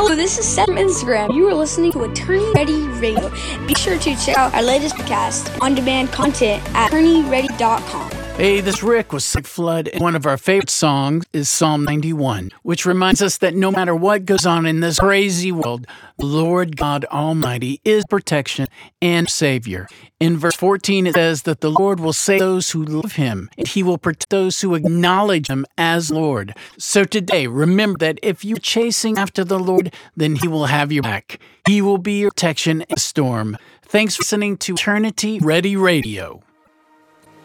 Hello, this is Seth from Instagram. You are listening to Attorney Ready Radio. Be sure to check out our latest podcast, on-demand content at attorneyready.com. Hey, this is Rick with Sick Flood, and one of our favorite songs is Psalm 91, which reminds us that no matter what goes on in this crazy world, the Lord God Almighty is protection and Savior. In verse 14, it says that the Lord will save those who love Him, and He will protect those who acknowledge Him as Lord. So today, remember that if you're chasing after the Lord, then He will have your back. He will be your protection in a storm. Thanks for listening to Eternity Ready Radio.